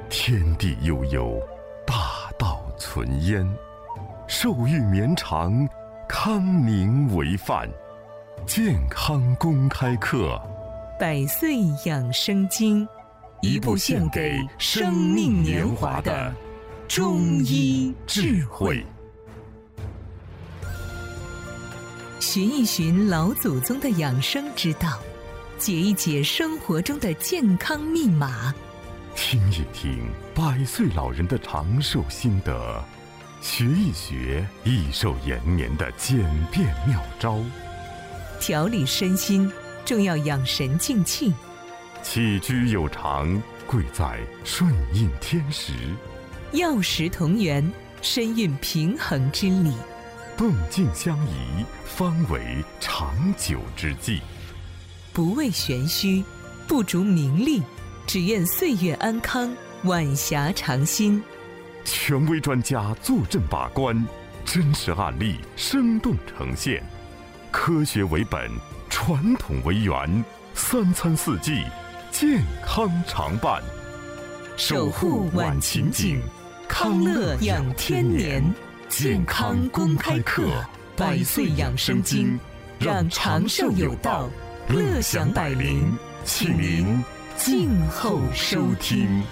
天地悠悠，大道存焉。寿欲绵长，康宁为范。健康公开课， 百岁养生经， 一部献给生命年华的中医智慧。 寻一寻老祖宗的养生之道，解一解生活中的健康密码， 听一听100岁老人的长寿心得，学一学益寿延年的简便妙招。 调理身心，重要养神静气。 起居有常，贵在顺应天时。 药食同源，身运平衡之理。 动静相宜，方为长久之计。 不为玄虚，不逐名利，只愿岁月安康，晚霞长新。 权威专家坐镇把关，真实案例生动呈现，科学为本，传统为源，3餐4季，健康常伴。 守护晚晴景，康乐养天年。健康公开课，100岁养生经，让长寿有道，乐享百龄，请您静候收听。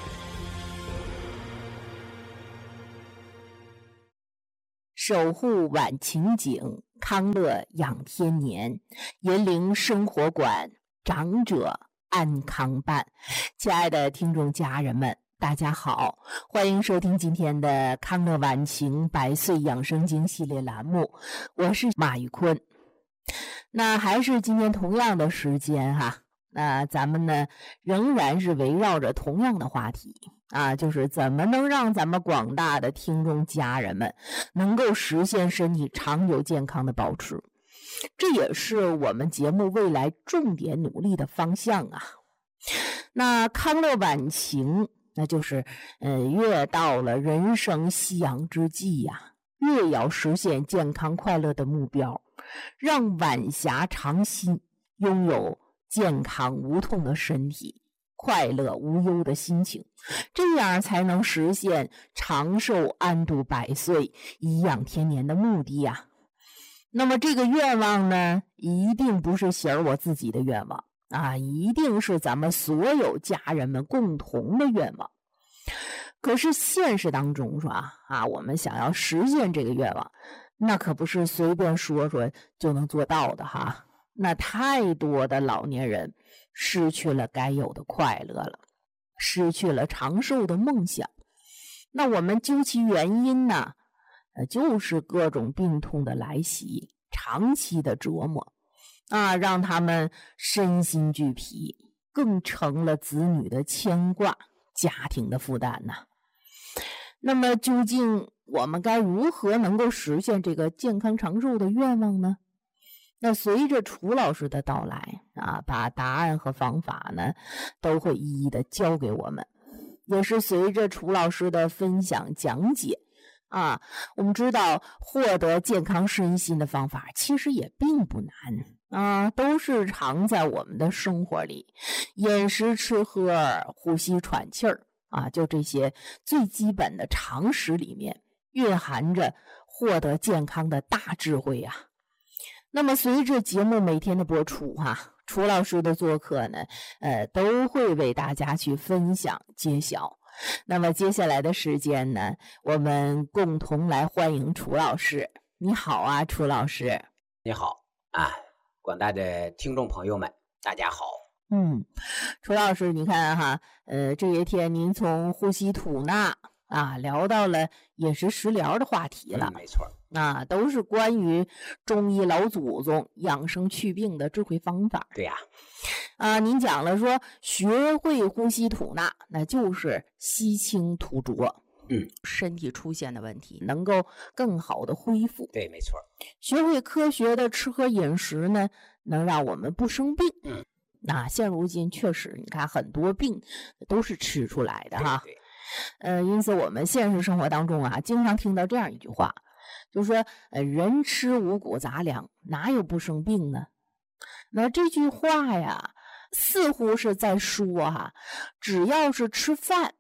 守护晚晴景，康乐养天年，银铃生活馆，长者安康伴。亲爱的听众家人们，大家好，欢迎收听今天的康乐晚晴100岁养生经系列栏目，我是马玉坤。那还是今天同样的时间哈，那咱们呢仍然是围绕着同样的话题啊，就是怎么能让咱们广大的听众家人们能够实现身体长久健康的保持，这也是我们节目未来重点努力的方向啊。那康乐晚晴，那就是越到了人生夕阳之际呀，越要实现健康快乐的目标，让晚霞长新，拥有健康无痛的身体，快乐无忧的心情，这样才能实现长寿安度100岁，颐养天年的目的呀。那么这个愿望呢，一定不是写我自己的愿望啊，一定是咱们所有家人们共同的愿望。可是现实当中说啊，我们想要实现这个愿望，那可不是随便说说就能做到的哈。那太多的老年人失去了该有的快乐了，失去了长寿的梦想。那我们究其原因呢，就是各种病痛的来袭，长期的折磨啊，让他们身心俱疲，更成了子女的牵挂，家庭的负担呐。那么究竟我们该如何能够实现这个健康长寿的愿望呢？那随着楚老师的到来啊，把答案和方法呢都会一一的教给我们，也是随着楚老师的分享讲解啊，我们知道获得健康身心的方法其实也并不难啊，都是藏在我们的生活里，饮食吃喝呼吸喘气儿啊，就这些最基本的常识里面蕴含着获得健康的大智慧啊。那么随着节目每天的播出楚老师的做客呢都会为大家去分享揭晓。那么接下来的时间呢，我们共同来欢迎楚老师。你好啊，楚老师。 你好啊，广大的听众朋友们，大家好。 楚老师，你看哈，这些天您从呼吸吐纳啊聊到了饮食食疗的话题了。 没错啊，都是关于中医老祖宗养生祛病的智慧方法。 对呀， 您讲了说学会呼吸吐纳，那就是吸清吐浊，身体出现的问题能够更好的恢复。 对，没错。 学会科学的吃喝饮食呢，能让我们不生病。那现如今确实，你看很多病都是吃出来的哈。 对， 因此我们现实生活当中经常听到这样一句话，就是说人吃五谷杂粮，哪有不生病呢？那这句话呀，似乎是在说只要是吃饭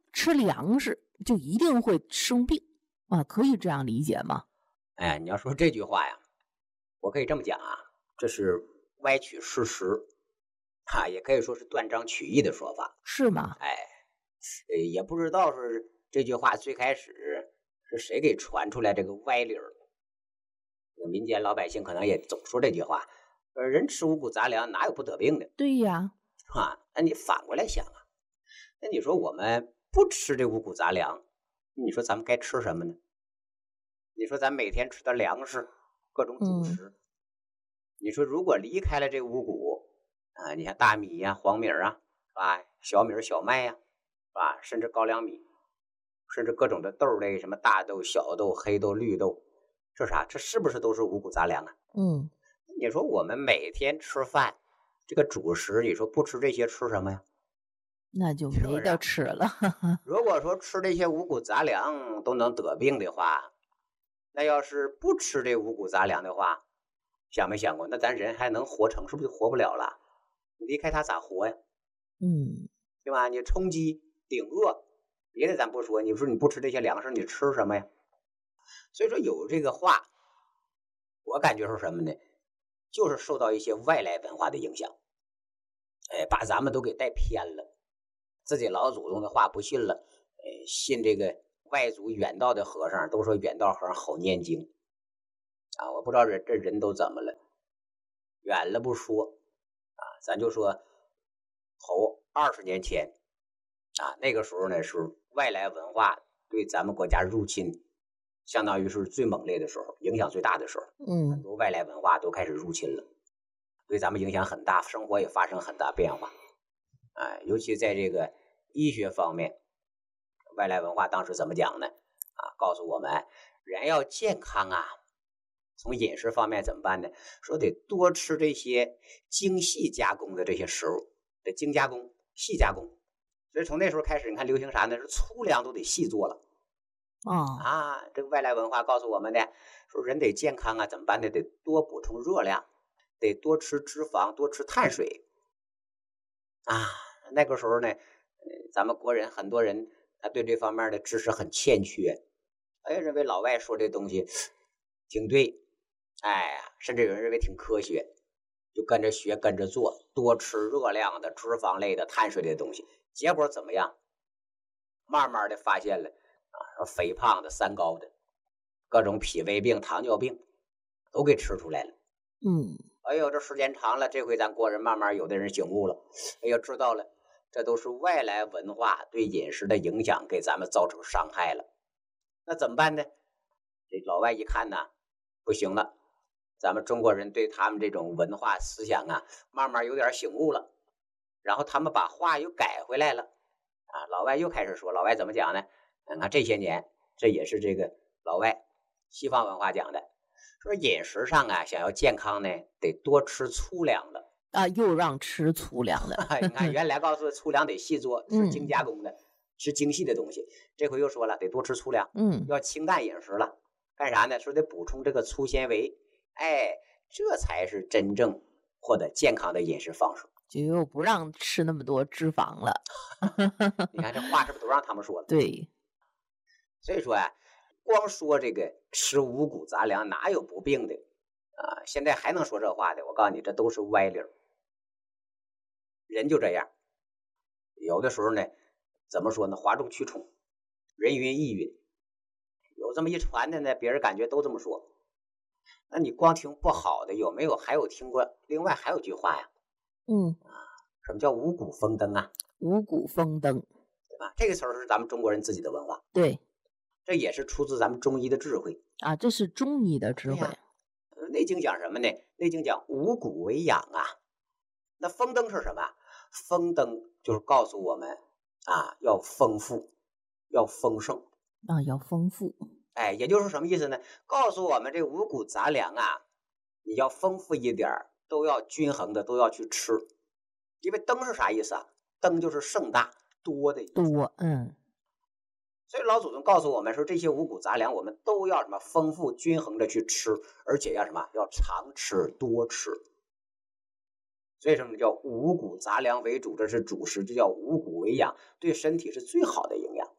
吃粮食就一定会生病啊？可以这样理解吗？ 哎，你要说这句话呀，我可以这么讲啊，这是歪曲事实也可以说是断章取义的说法。 是吗？ 哎，也不知道是这句话最开始是谁给传出来这个歪理儿。民间老百姓可能也总说这句话，人吃五谷杂粮哪有不得病的？ 对呀， 那你反过来想啊，那你说我们不吃这五谷杂粮，你说咱们该吃什么呢？你说咱每天吃的粮食，各种主食，你说如果离开了这五谷你像大米呀、黄米啊，小米、小麦呀，甚至高粱米，甚至各种的豆类，什么大豆、小豆、黑豆、绿豆，这啥？这是不是都是五谷杂粮啊？你说我们每天吃饭，这个主食，你说不吃这些吃什么呀？ 那就没得吃了。 如果说吃这些五谷杂粮都能得病的话，那要是不吃这五谷杂粮的话，想没想过，那咱人还能活成，是不是就活不了了？你离开它咋活呀？对吧？你充饥顶饿，别的咱不说，你说你不吃这些粮食，你吃什么呀？所以说有这个话，我感觉是什么呢？就是受到一些外来文化的影响，把咱们都给带偏了，自己老祖宗的话不信了，信这个外族远道的和尚，都说远道和尚好念经我不知道这人都怎么了，远了不说咱就说头20年前那个时候呢是外来文化对咱们国家入侵，相当于是最猛烈的时候，影响最大的时候。很多外来文化都开始入侵了，对咱们影响很大，生活也发生很大变化尤其在这个医学方面，外来文化当时怎么讲呢？告诉我们人要健康从饮食方面怎么办呢？说得多吃这些精细加工的这些食物，得精加工、细加工。所以从那时候开始，你看流行啥呢？是粗粮都得细做了。这个外来文化告诉我们的，说人得健康怎么办呢？得多补充热量，得多吃脂肪，多吃碳水那个时候呢，咱们国人很多人他对这方面的知识很欠缺，认为老外说这东西挺对，甚至有人认为挺科学，就跟着学跟着做，多吃热量的、脂肪类的、碳水类的东西。结果怎么样？慢慢的发现了肥胖的、三高的，各种脾胃病、糖尿病都给吃出来了。这时间长了，这回咱国人慢慢有的人醒悟了，知道了，这都是外来文化对饮食的影响，给咱们造成伤害了。那怎么办呢？这老外一看不行了，咱们中国人对他们这种文化思想慢慢有点醒悟了，然后他们把话又改回来了老外又开始说，老外怎么讲呢？你看这些年，这也是这个老外西方文化讲的，说饮食上想要健康呢，得多吃粗粮的又让吃粗粮的。 你看原来告诉粗粮得细做，是精加工的，吃精细的东西，这回又说了得多吃粗粮，要清淡饮食了。干啥呢？说得补充这个粗纤维，这才是真正获得健康的饮食方式。 就又不让吃那么多脂肪了。 你看这话是不是都让他们说了？ 对。 所以说光说这个吃五谷杂粮哪有不病的现在还能说这话的，我告诉你，这都是歪理儿。人就这样，有的时候呢，怎么说呢？哗众取宠，人云亦云。有这么一传的呢，别人感觉都这么说。那你光听不好的，有没有还有听过？另外还有句话呀，什么叫五谷丰登五谷丰登， 对吧？这个词儿是咱们中国人自己的文化， 对， 这也是出自咱们中医的智慧这是中医的智慧。 内经讲什么呢？内经讲五谷为养那丰登是什么？丰登就是告诉我们要丰富，要丰盛要丰富。 也就是什么意思呢？告诉我们这五谷杂粮你要丰富一点，都要均衡的，都要去吃。因为登是啥意思登就是盛大多的意思。 多， 所以老祖宗告诉我们说，这些五谷杂粮我们都要什么丰富均衡的去吃，而且要什么要常吃多吃。所以什么叫五谷杂粮为主，这是主食，这叫五谷为养，对身体是最好的营养。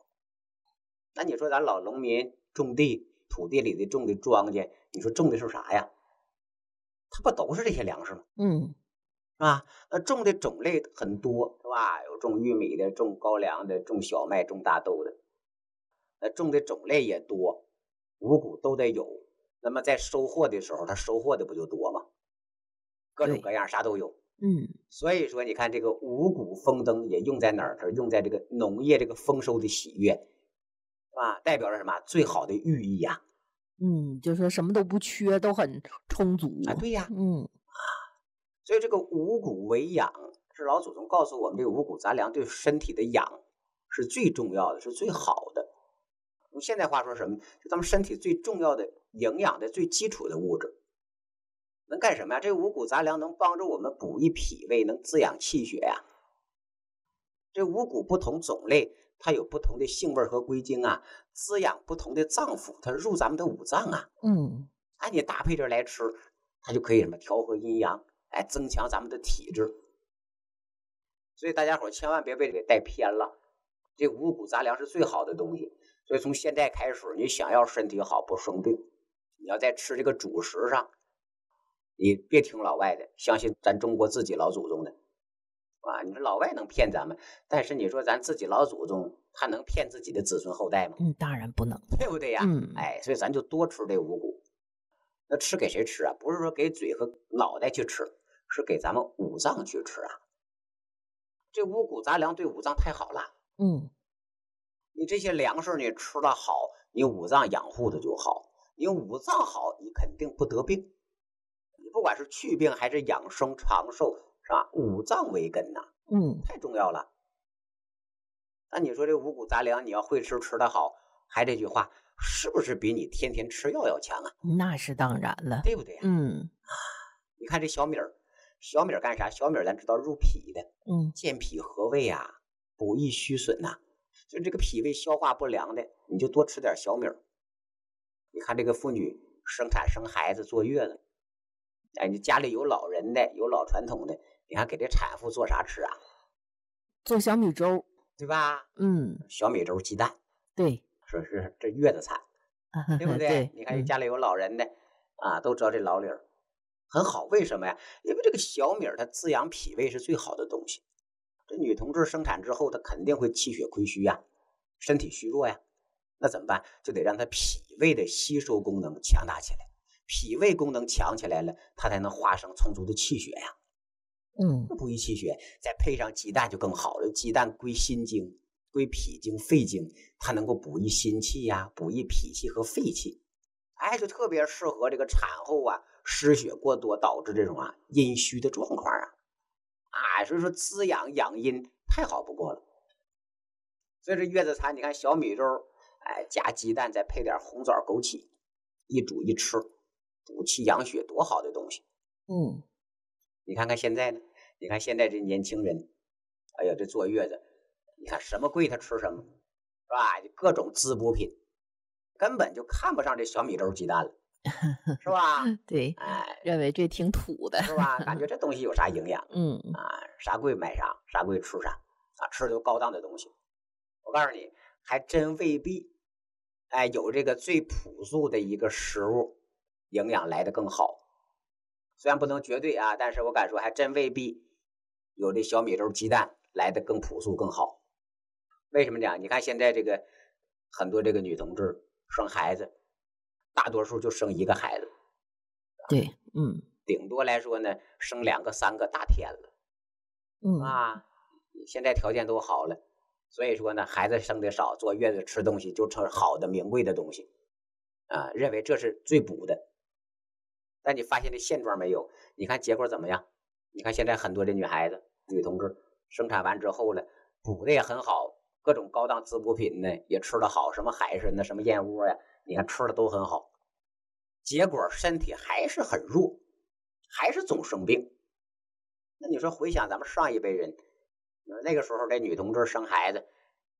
那你说咱老农民种地，土地里的种的庄稼，你说种的是啥呀？它不都是这些粮食吗？是吧？那种的种类很多，是吧？有种玉米的，种高粱的，种小麦，种大豆的。那种的种类也多，五谷都得有。那么在收获的时候，它收获的不就多吗？各种各样啥都有。所以说你看这个五谷丰登也用在哪儿？它用在这个农业这个丰收的喜悦，是吧？代表着什么？最好的寓意呀。 就说什么都不缺，都很充足啊。对呀。所以这个五谷为养，是老祖宗告诉我们，这个五谷杂粮对身体的养是最重要的，是最好的。用现代话说什么？就咱们身体最重要的营养的最基础的物质。能干什么呀？这五谷杂粮能帮助我们补益脾胃，能滋养气血呀。这五谷不同种类，它有不同的性味和归经啊，滋养不同的脏腑，它入咱们的五脏啊。你搭配着来吃，它就可以什么调和阴阳，增强咱们的体质。所以大家伙千万别被给带偏了，这五谷杂粮是最好的东西。所以从现在开始，你想要身体好不生病，你要在吃这个主食上，你别听老外的，相信咱中国自己老祖宗的啊！你说老外能骗咱们，但是你说咱自己老祖宗，他能骗自己的子孙后代吗？ 当然不能， 对不对呀？所以咱就多吃这五谷。那吃给谁吃啊？不是说给嘴和脑袋去吃，是给咱们五脏去吃啊。这五谷杂粮对五脏太好了。你这些粮食你吃的好，你五脏养护的就好，你五脏好，你肯定不得病。你不管是祛病还是养生长寿，是吧？五脏为根呐，太重要了。那你说这五谷杂粮，你要会吃，吃得好，还这句话，是不是比你天天吃药要强啊？ 那是当然了， 对不对呀？你看这小米儿，小米儿干啥？小米儿咱知道入脾的，健脾和胃啊，补益虚损呐。就这个脾胃消化不良的，你就多吃点小米儿。你看这个妇女生产生孩子坐月子，你家里有老人的，有老传统的，你看给这产妇做啥吃啊？ 做小米粥， 对吧？小米粥鸡蛋， 对， 是这月子餐，对不对？ 对， 你看家里有老人的啊，都知道这老理儿很好。为什么呀？因为这个小米它滋养脾胃是最好的东西。这女同志生产之后，她肯定会气血亏虚呀，身体虚弱呀。那怎么办？就得让她脾胃的吸收功能强大起来。脾胃功能强起来了，它才能化生充足的气血呀。补益气血，再配上鸡蛋就更好了。鸡蛋归心经、归脾经、肺经，它能够补益心气呀，补益脾气和肺气。就特别适合这个产后啊失血过多导致这种阴虚的状况啊。所以说滋养养阴太好不过了。所以这月子餐，你看小米粥，加鸡蛋，再配点红枣、枸杞，一煮一吃，补气养血，多好的东西。你看看现在呢？你看现在这年轻人，这坐月子，你看什么贵他吃什么，是吧？各种滋补品，根本就看不上这小米粥、鸡蛋了。是吧？ 对，认为这挺土的， 是吧？感觉这东西有啥营养？啥贵买啥，啥贵吃啥吃的都高档的东西。我告诉你，还真未必。有这个最朴素的一个食物，营养来得更好。虽然不能绝对但是我敢说，还真未必有这小米粥、鸡蛋来得更朴素更好。为什么讲？你看现在这个很多这个女同志生孩子。大多数就生一个孩子， 对， 顶多来说呢，生2个3个大天了，现在条件都好了，所以说呢，孩子生的少，坐月子吃东西就吃好的名贵的东西，认为这是最补的。但你发现这现状没有？你看结果怎么样？你看现在很多这女孩子、女同志生产完之后了，补的也很好，各种高档滋补品呢也吃得好，什么海参呢，什么燕窝呀。你看吃的都很好，结果身体还是很弱，还是总生病。那你说回想咱们上一辈人，那个时候这女同志生孩子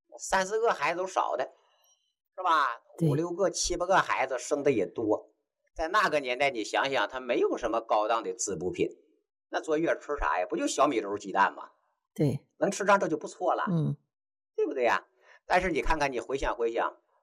3、4个孩子都少的，是吧？5、6个、7、8个孩子生的也多。在那个年代，你想想，他没有什么高档的滋补品，那坐月吃啥呀？不就小米粥、鸡蛋吗？ 对， 能吃上这就不错了，对不对呀？但是你看看，你回想，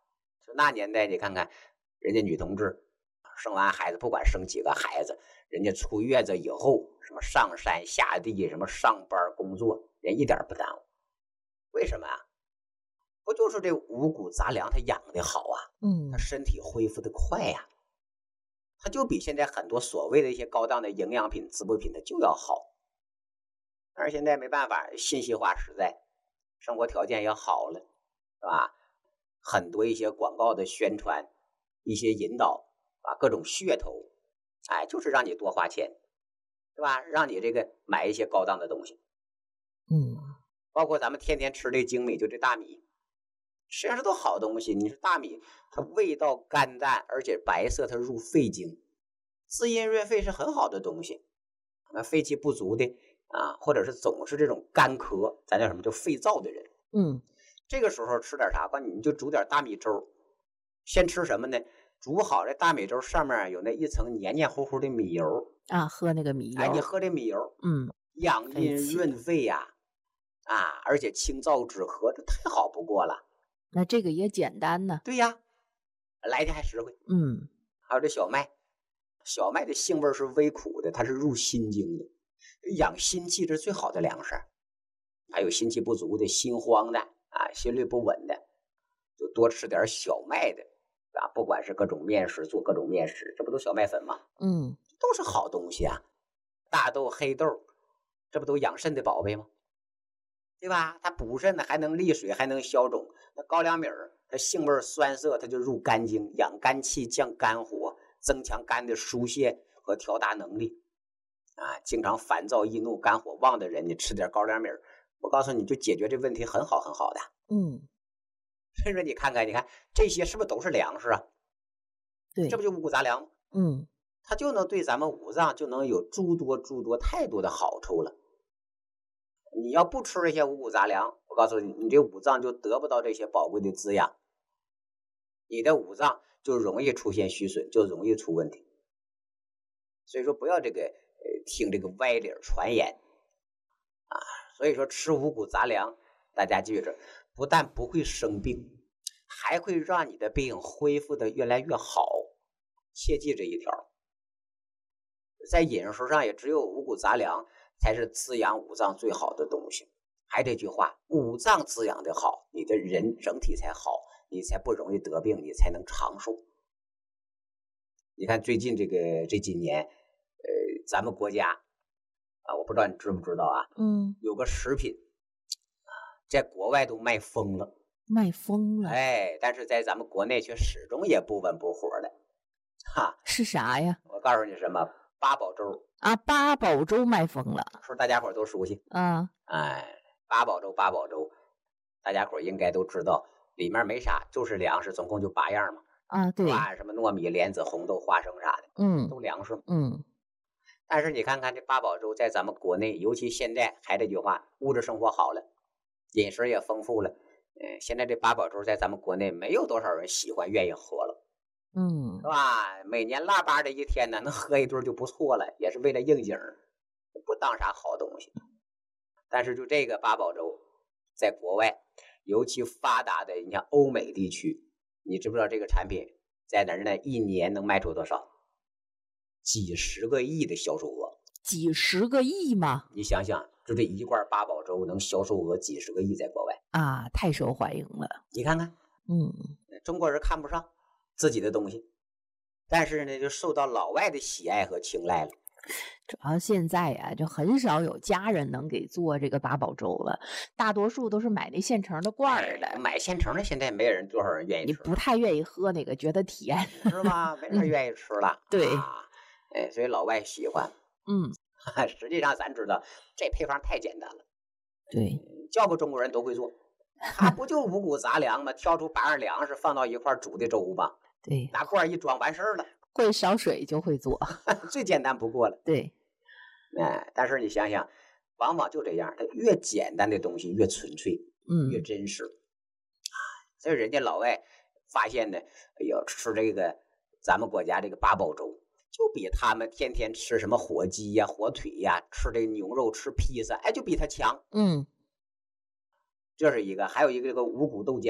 说那年代你看看，人家女同志生完孩子，不管生几个孩子，人家出月子以后，什么上山下地，什么上班工作，人一点不耽误。为什么啊？不就是这五谷杂粮它养的好啊？它身体恢复的快呀，它就比现在很多所谓的一些高档的营养品、滋补品它就要好。但是现在没办法，信息化时代，生活条件也好了，是吧？很多一些广告的宣传，一些引导啊，各种噱头，哎，就是让你多花钱，是吧？让你这个买一些高档的东西。包括咱们天天吃这精米，就这大米，实际上是都好东西。你说大米，它味道甘淡，而且白色，它入肺经，滋阴润肺是很好的东西。那肺气不足的啊，或者是总是这种干咳，咱叫什么叫肺燥的人，这个时候吃点啥吧？你就煮点大米粥。先吃什么呢？煮好这大米粥上面有那一层黏黏糊糊的米油啊，喝那个米油。 哎，你喝这米油，养阴润肺呀，而且清燥止咳，这太好不过了。 那这个也简单呢。 对呀，来的还实惠。还有这小麦，小麦的性味是微苦的，它是入心经的，养心气这是最好的粮食。还有心气不足的、心慌的啊、心律不稳的，就多吃点小麦的啊，不管是各种面食，做各种面食，这不都小麦粉吗？都是好东西啊。大豆、黑豆，这不都养肾的宝贝吗？对吧？它补肾的，还能利水，还能消肿。那高粱米儿，它性味酸涩，它就入肝经，养肝气，降肝火，增强肝的疏泄和调达能力。啊，经常烦躁易怒、肝火旺的人，你吃点高粱米儿，我告诉你就解决这问题很好很好的。所以说你看这些是不是都是粮食啊？ 对， 这不就五谷杂粮吗？它就能对咱们五脏就能有诸多太多的好处了。你要不吃这些五谷杂粮，我告诉你，你这五脏就得不到这些宝贵的滋养，你的五脏就容易出现虚损，就容易出问题。所以说不要听这个歪理传言啊。所以说吃五谷杂粮，大家记着，不但不会生病，还会让你的病恢复的越来越好。切记这一条。在饮食上也只有五谷杂粮才是滋养五脏最好的东西。还这句话，五脏滋养的好，你的人整体才好，你才不容易得病，你才能长寿。你看最近这几年，咱们国家啊，我不知道你知不知道啊，有个食品在国外都卖疯了，哎，但是在咱们国内却始终也不温不火的， 是啥呀？ 我告诉你什么，八宝粥啊，八宝粥卖疯了， 是不是大家伙都熟悉？八宝粥，大家伙应该都知道，里面没啥，就是粮食，总共就8样嘛。 对， 什么糯米、莲子、红豆、花生啥的，都粮食嘛。但是你看看这八宝粥，在咱们国内，尤其现在，还这句话，物质生活好了，饮食也丰富了，现在这八宝粥在咱们国内没有多少人喜欢、愿意喝了。是吧？每年腊八这一天呢，能喝一顿就不错了，也是为了应景，不当啥好东西。但是就这个八宝粥，在国外，尤其发达的，你像欧美地区，你知不知道这个产品在哪儿呢？一年能卖出多少？几十个亿的销售额。 几十个亿吗？ 你想想，就这一罐八宝粥能销售额几十个亿，在国外啊，太受欢迎了。 你看看，中国人看不上自己的东西，但是呢，就受到老外的喜爱和青睐了。 主要现在呀，就很少有家人能给做这个八宝粥了，大多数都是买那现成的罐儿的。 买现成的，现在没人多少人愿意吃， 你不太愿意喝那个，觉得甜， 是吧？没人愿意吃了。 对， 所以老外喜欢。实际上咱知道这配方太简单了， 对， 叫个中国人都会做。它不就五谷杂粮吗？挑出8样粮食放到一块煮的粥吧， 对， 拿罐一装完事儿了， 会烧水就会做， 最简单不过了。 对， 但是你想想，往往就这样，它越简单的东西越纯粹，越真实。所以人家老外发现呢，哎呦，吃这个咱们国家这个八宝粥，就比他们天天吃什么火鸡呀、火腿呀，吃这个牛肉、吃披萨，就比他强。这是一个，还有一个这个五谷豆浆，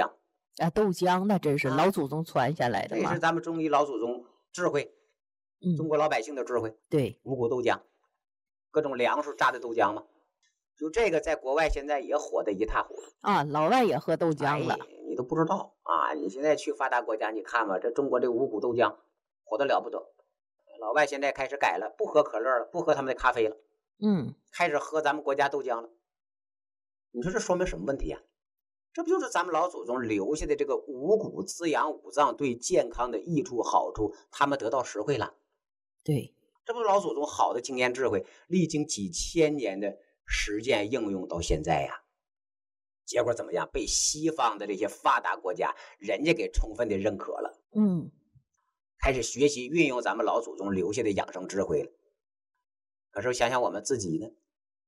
啊，豆浆那真是老祖宗传下来的嘛， 这也是咱们中医老祖宗智慧，中国老百姓的智慧。 对， 五谷豆浆，各种粮食榨的豆浆嘛，就这个在国外现在也火得一塌糊涂啊，老外也喝豆浆了， 你都不知道啊！你现在去发达国家，你看吧，这中国这五谷豆浆火得了不得。老外现在开始改了，不喝可乐了，不喝他们的咖啡了，开始喝咱们国家豆浆了。你说这说明什么问题啊？这不就是咱们老祖宗留下的这个五谷滋养五脏对健康的益处好处，他们得到实惠了。 对， 这不是老祖宗好的经验智慧，历经几千年的实践应用到现在呀。结果怎么样？被西方的这些发达国家人家给充分的认可了，开始学习运用咱们老祖宗留下的养生智慧了。可是想想我们自己呢，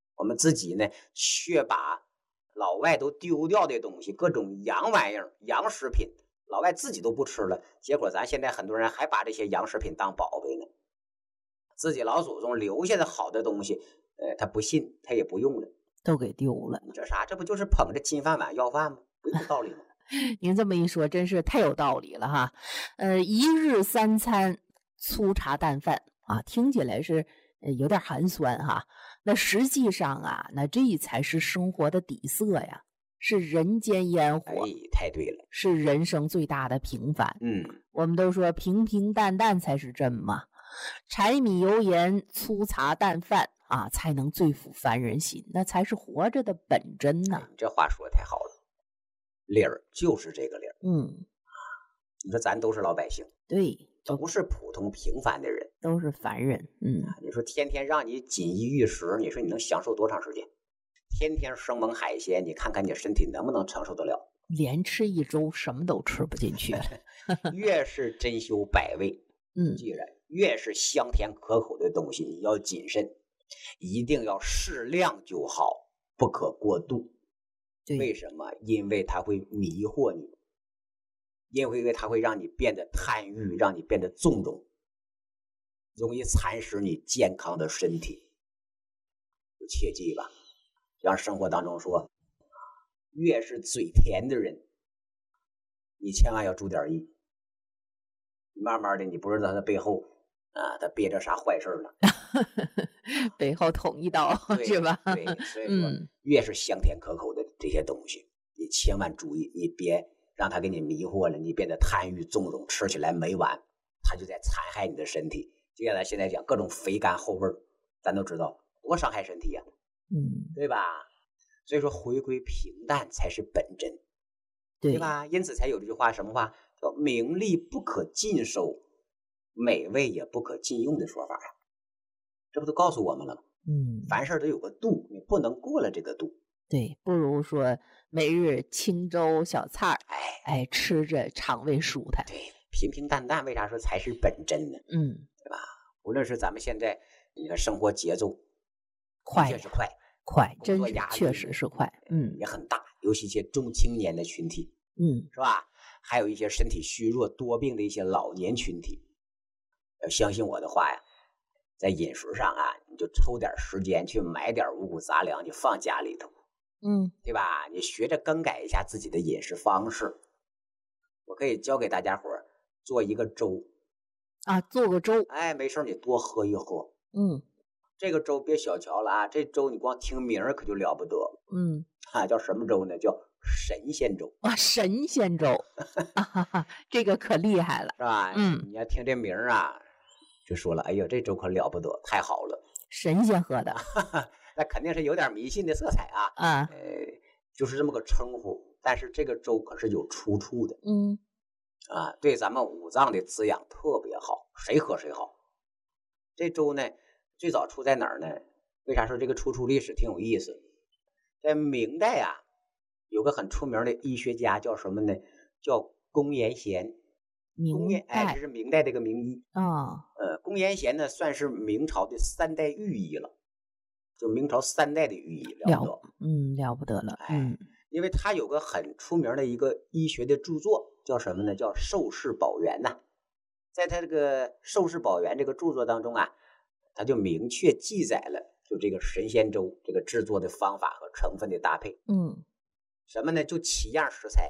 却把老外都丢掉的东西，各种洋玩意儿、洋食品，老外自己都不吃了，结果咱现在很多人还把这些洋食品当宝贝呢。自己老祖宗留下的好的东西，他不信，他也不用了， 都给丢了。 你这啥？这不就是捧着金饭碗要饭吗？不有道理吗？ 您这么一说，真是太有道理了哈。一日三餐粗茶淡饭啊，听起来是有点寒酸哈。那实际上啊，那这才是生活的底色呀，是人间烟火。 太对了， 是人生最大的平凡。我们都说平平淡淡才是真嘛。柴米油盐粗茶淡饭啊，才能最抚凡人心，那才是活着的本真呐。 这话说的太好了，理儿就是这个理儿。你说咱都是老百姓， 对， 都是普通平凡的人， 都是凡人。 你说天天让你锦衣玉食，你说你能享受多长时间？天天生猛海鲜，你看看你身体能不能承受得了？ 连吃一周什么都吃不进去了。 越是珍馐百味，记着，越是香甜可口的东西，你要谨慎，一定要适量就好，不可过度。为什么？因为它会迷惑你，因为它会让你变得贪欲，让你变得纵容，容易蚕食你健康的身体。就切记吧，像生活当中说，越是嘴甜的人，你千万要注点意。慢慢的，你不知道他背后他憋着啥坏事了， 背后捅一刀是吧？ 对，所以说，越是香甜可口的这些东西，你千万注意，你别让他给你迷惑了，你变得贪欲纵容，吃起来没完，他就在残害你的身体。接下来现在讲各种肥甘厚味，咱都知道多伤害身体啊，对吧？所以说回归平淡才是本真，对吧？因此才有这句话，什么话叫名利不可尽收，美味也不可尽用的说法啊，这不都告诉我们了吗？凡事都有个度，你不能过了这个度。 对，不如说每日清粥小菜，吃着肠胃舒坦。 对，平平淡淡，为啥说才是本真呢？对吧？无论是咱们现在你看生活节奏快， 确实快， 真是确实是快， 也很大，尤其一些中青年的群体，是吧？还有一些身体虚弱多病的一些老年群体，要相信我的话呀，在饮食上啊，你就抽点时间去买点五谷杂粮，你放家里头，对吧？你学着更改一下自己的饮食方式。我可以教给大家伙做一个粥啊，做个粥， 没事你多喝一喝。这个粥别小瞧了啊，这粥你光听名可就了不得。叫什么粥呢？叫神仙粥啊，神仙粥这个可厉害了， 是吧？你要听这名啊，就说了，哎呦，这粥可了不得，太好了， 神仙喝的， 那肯定是有点迷信的色彩啊。就是这么个称呼，但是这个粥可是有出处的。对咱们五脏的滋养特别好，谁喝谁好。这粥呢，最早出在哪儿呢？为啥说这个出处历史挺有意思？在明代啊，有个很出名的医学家叫什么呢？叫公彦贤。这是明代这个名医公彦贤呢，算是明朝的3代御医了，就明朝3代的御医， 了不得了。 因为他有个很出名的一个医学的著作，叫什么呢？叫《寿氏宝源》呐。在他这个《寿氏宝源》这个著作当中啊，他就明确记载了就这个神仙粥这个制作的方法和成分的搭配。什么呢？就7样食材，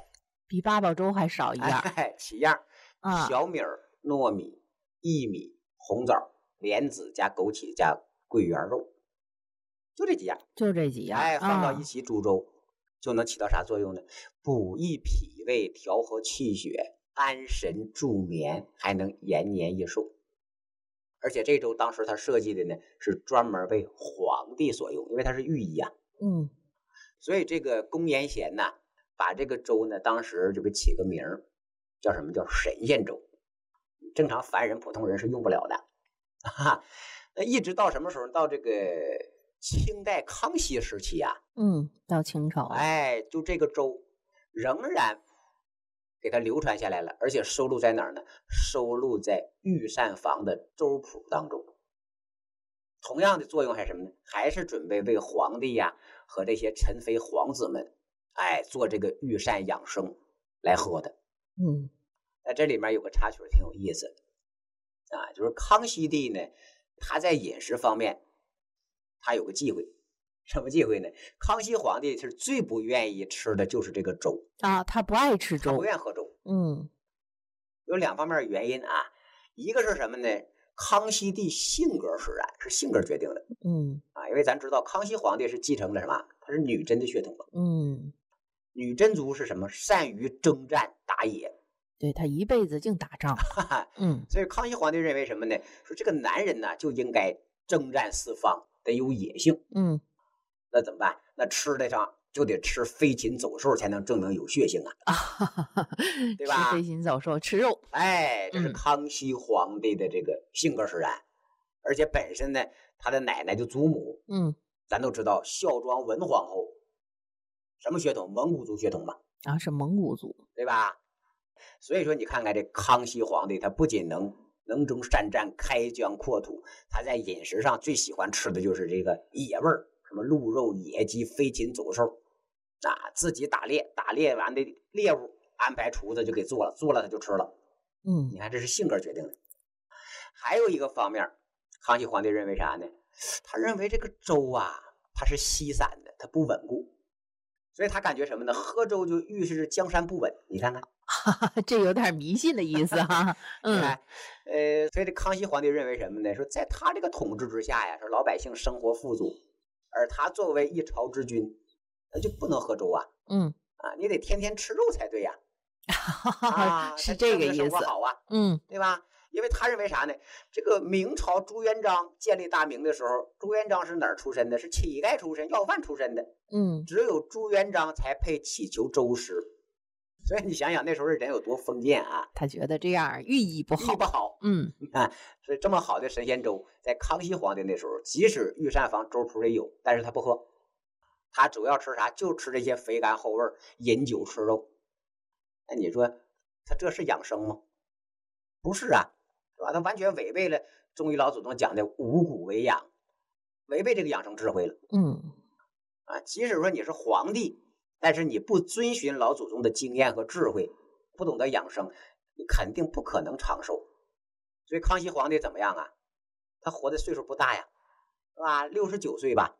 比八宝粥还少一样。 哎，7样啊， 小米儿、糯米、薏米、红枣、莲子加枸杞加桂圆肉，就这几样。 就这几样。 哎，放到一起煮粥，就能起到啥作用呢？补益脾胃，调和气血，安神助眠，还能延年益寿。而且这粥当时他设计的呢，是专门为皇帝所用，因为它是御医啊。所以这个公彦贤呐，把这个粥呢，当时就给起个名儿，叫什么？叫神仙粥。正常凡人、普通人是用不了的。那一直到什么时候？到这个清代康熙时期啊， 到清朝， 哎，就这个粥仍然给它流传下来了，而且收录在哪儿呢？收录在御膳房的粥谱当中。同样的作用还是什么呢？还是准备为皇帝呀和这些宸妃皇子们，哎，做这个御膳养生来喝的。那这里面有个插曲挺有意思啊，就是康熙帝呢，他在饮食方面他有个忌讳。什么忌讳呢？康熙皇帝是最不愿意吃的就是这个粥啊，他不爱吃粥， 他不愿喝粥。有2方面原因啊，一个是什么呢？康熙帝性格使然，是性格决定的。因为咱知道康熙皇帝是继承了什么？他是女真的血统嘛。女真族是什么？善于征战打野。 对，他一辈子净打仗。 所以康熙皇帝认为什么呢？说这个男人呢就应该征战四方，得有野性。那怎么办？那吃的上就得吃飞禽走兽，才能证明有血性啊，对吧？ 吃飞禽走兽，吃肉。 哎，这是康熙皇帝的这个性格使然。而且本身呢，他的奶奶就祖母，咱都知道孝庄文皇后，什么血统？蒙古族血统嘛。 啊，是蒙古族， 对吧？所以说你看看这康熙皇帝，他不仅能征善战，开疆扩土，他在饮食上最喜欢吃的就是这个野味儿。什么鹿肉、野鸡、飞禽走兽啊，自己打猎完的猎物安排厨子就给做了他就吃了。你看这是性格决定的。还有一个方面，康熙皇帝认为啥呢？他认为这个粥啊，它是稀散的，它不稳固，所以他感觉什么呢？喝粥就预示江山不稳。你看看， 这有点迷信的意思哈。 所以这康熙皇帝认为什么呢？说在他这个统治之下呀，说老百姓生活富足。而他作为一朝之君，他就不能喝粥啊。你得天天吃肉才对呀。 是这个意思。 好啊。对吧？因为他认为啥呢？这个明朝朱元璋建立大明的时候，朱元璋是哪儿出身的？是乞丐出身，要饭出身的。只有朱元璋才配祈求粥食。所以你想想那时候人有多封建啊！ 他觉得这样寓意不好。 你看，所以这么好的神仙粥，在康熙皇帝那时候，即使御膳房粥谱里有，但是他不喝。他主要吃啥？就吃这些肥甘厚味，饮酒吃肉。那你说他这是养生吗？不是啊，是吧？他完全违背了中医老祖宗讲的五谷为养，违背这个养生智慧了。即使说你是皇帝，但是你不遵循老祖宗的经验和智慧，不懂得养生，你肯定不可能长寿。所以康熙皇帝怎么样啊？他活的岁数不大呀，是吧？69岁吧。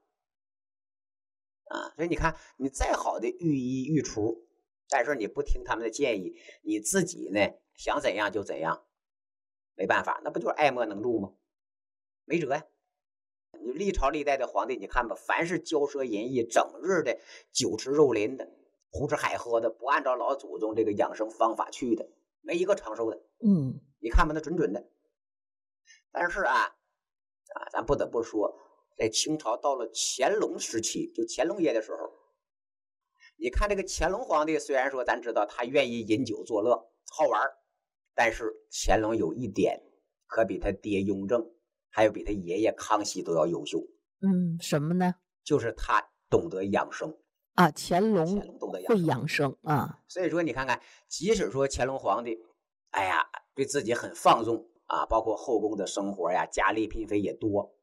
所以你看，你再好的御医御厨，但是你不听他们的建议，你自己呢想怎样就怎样，没办法，那不就是爱莫能助吗？没辙呀。你历朝历代的皇帝，你看吧，凡是骄奢淫逸、整日的酒吃肉淋的、胡吃海喝的，不按照老祖宗这个养生方法去的，没一个长寿的。你看吧，那准的。但是咱不得不说，在清朝到了乾隆时期，就乾隆爷的时候，你看这个乾隆皇帝，虽然说咱知道他愿意饮酒作乐、好玩，但是乾隆有一点可比他爹雍正还有比他爷爷康熙都要优秀。 什么呢？ 就是他懂得养生啊。乾隆会养生啊。 所以说你看看，即使说乾隆皇帝对自己很放纵啊，包括后宫的生活呀，佳丽嫔妃也多，